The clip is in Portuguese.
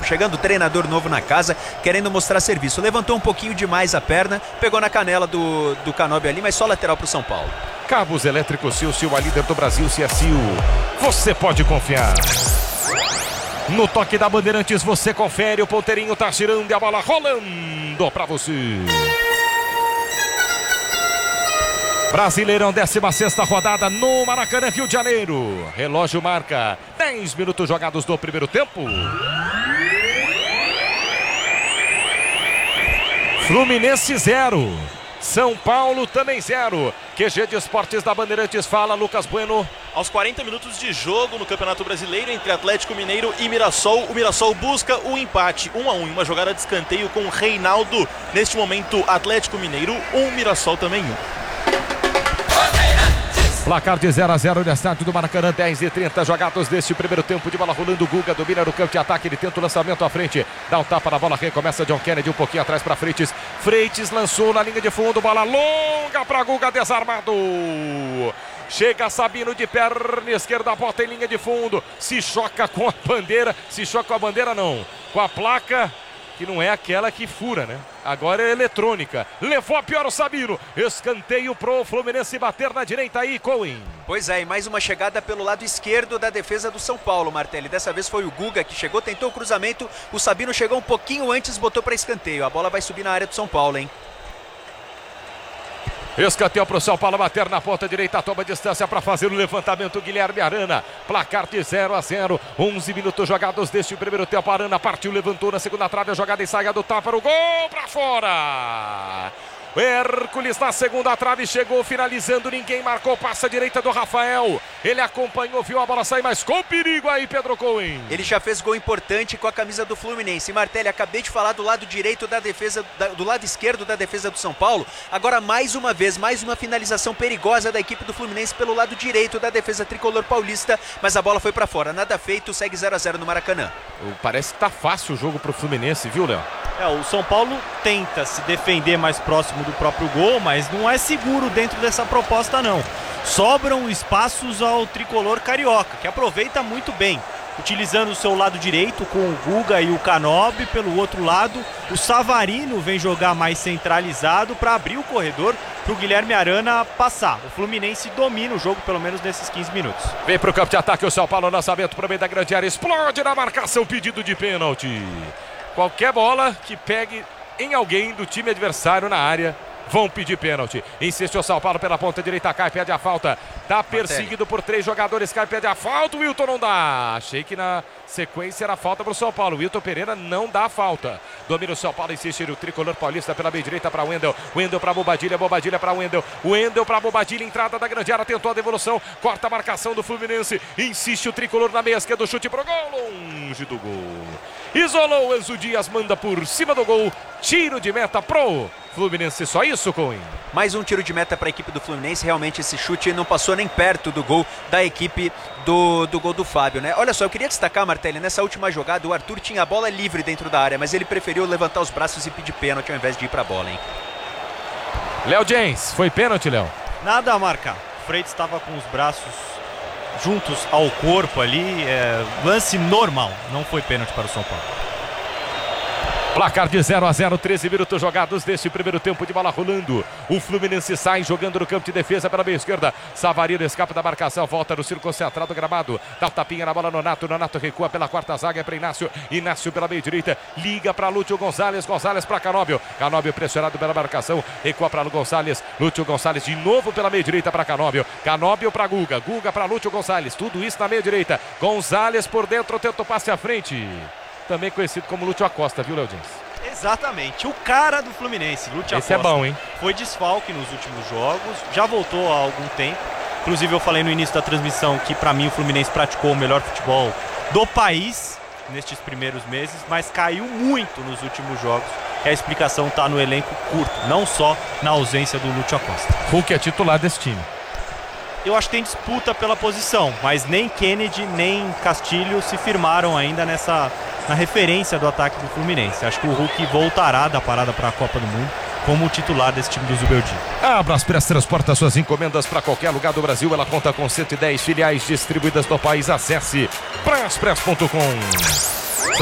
Chegando o treinador novo na casa, querendo mostrar serviço. Levantou um pouquinho demais a perna, pegou na canela do Canóbio ali, mas só lateral pro São Paulo. Cabos elétricos Sil, a líder do Brasil, se é Sil, você pode confiar. No toque da Bandeirantes você confere, o ponteirinho tá girando e a bola rolando pra você. Brasileirão, 16ª rodada no Maracanã, Rio de Janeiro. Relógio marca 10 minutos jogados do primeiro tempo. Fluminense 0. São Paulo também 0. QG de Esportes da Bandeirantes fala, Lucas Bueno. Aos 40 minutos de jogo no Campeonato Brasileiro entre Atlético Mineiro e Mirassol, o Mirassol busca o empate 1-1, uma jogada de escanteio com Reinaldo. Neste momento, Atlético Mineiro 1, Mirassol também 1. Placar de 0-0 no estádio do Maracanã, 10h30 jogados deste primeiro tempo, de bola rolando. Guga domina no campo de ataque, ele tenta o lançamento à frente, dá um tapa na bola, recomeça John Kennedy um pouquinho atrás para Freitas. Freitas lançou na linha de fundo, bola longa para Guga, desarmado. Chega Sabino de perna esquerda, bota em linha de fundo, se choca com a bandeira, não, com a placa, que não é aquela que fura, né? Agora é eletrônica. Levou a pior o Sabino. Escanteio pro Fluminense bater na direita aí, Cohen. Pois é, e mais uma chegada pelo lado esquerdo da defesa do São Paulo, Martelli. Dessa vez foi o Guga que chegou, tentou o cruzamento. O Sabino chegou um pouquinho antes, botou para escanteio. A bola vai subir na área do São Paulo, hein? Escanteio para o São Paulo bater na ponta direita, toma distância para fazer o levantamento, Guilherme Arana. Placar de 0-0, 11 minutos jogados deste primeiro tempo. Arana partiu, levantou na segunda trave, a jogada e saia do tapa, o gol para fora. Hércules na segunda trave, chegou finalizando, ninguém marcou, passa a direita do Rafael. Ele acompanhou, viu a bola sair, mas com perigo aí, Pedro Cohen. Ele já fez gol importante com a camisa do Fluminense. Martelli, acabei de falar do lado direito da defesa, do lado esquerdo da defesa do São Paulo. Agora mais uma vez, mais uma finalização perigosa da equipe do Fluminense pelo lado direito da defesa tricolor paulista, mas a bola foi pra fora. Nada feito, segue 0-0 no Maracanã. Parece que tá fácil o jogo pro Fluminense, viu, Léo? O São Paulo tenta se defender mais próximo do próprio gol, mas não é seguro dentro dessa proposta não. Sobram espaços ao tricolor carioca, que aproveita muito bem, utilizando o seu lado direito com o Guga e o Canóbio. Pelo outro lado, o Savarino vem jogar mais centralizado para abrir o corredor para o Guilherme Arana passar. O Fluminense domina o jogo, pelo menos nesses 15 minutos. Vem para o campo de ataque o São Paulo, lançamento para o meio da grande área, explode na marcação, pedido de pênalti. Qualquer bola que pegue em alguém do time adversário na área, vão pedir pênalti. Insiste o São Paulo pela ponta direita, cai, pede a falta. Tá perseguido por 3 jogadores, cai, pede a falta. O Wilton não dá. Achei que na sequência era falta para o São Paulo. O Wilton Pereira não dá a falta. Domina o São Paulo, insiste o tricolor paulista pela meia direita para Wendel. Wendel para Bobadilha, Bobadilha para Wendel. Wendel para Bobadilha, entrada da grande área, tentou a devolução. Corta a marcação do Fluminense. Insiste o tricolor na meia esquerda, chute pro gol, longe do gol. Isolou Enzo Dias, manda por cima do gol. Tiro de meta pro Fluminense, só isso, Cohen? Mais um tiro de meta para a equipe do Fluminense. Realmente esse chute não passou nem perto do gol da equipe do gol do Fábio, né? Olha só, eu queria destacar, Martelli, nessa última jogada o Arthur tinha a bola livre dentro da área, mas ele preferiu levantar os braços e pedir pênalti ao invés de ir para a bola, hein? Léo James, foi pênalti, Léo? Nada a marcar. O Freitas estava com os braços juntos ao corpo ali, lance normal, não foi pênalti para o São Paulo. Placar de 0-0, 13 minutos jogados deste primeiro tempo, de bola rolando. O Fluminense sai jogando no campo de defesa pela meia esquerda. Savarino escapa da marcação, volta no círculo central do gramado. Dá um tapinha na bola, Nonato recua pela quarta zaga, é para Inácio. Inácio pela meia direita, liga para Lúcio Gonzalez. Gonzalez para Canóbio. Canóbio pressionado pela marcação, recua para Gonzalez. Lúcio Gonzalez de novo pela meia direita para Canóbio. Canóbio para Guga. Guga para Lúcio Gonzalez. Tudo isso na meia direita. Gonzalez por dentro, tenta o passe à frente. Também conhecido como Lúcio Acosta, viu, Léo James? Exatamente, o cara do Fluminense, Lúcio Acosta. Esse é bom, hein? Foi desfalque nos últimos jogos, já voltou há algum tempo. Inclusive eu falei no início da transmissão que para mim o Fluminense praticou o melhor futebol do país nestes primeiros meses, mas caiu muito nos últimos jogos. E a explicação está no elenco curto, não só na ausência do Lúcio Acosta. Hulk é titular desse time. Eu acho que tem disputa pela posição, mas nem Kennedy nem Castilho se firmaram ainda na referência do ataque do Fluminense. Acho que o Hulk voltará da parada para a Copa do Mundo como o titular desse time do Zubeldia. A Braspress transporta suas encomendas para qualquer lugar do Brasil. Ela conta com 110 filiais distribuídas no país. Acesse braspress.com.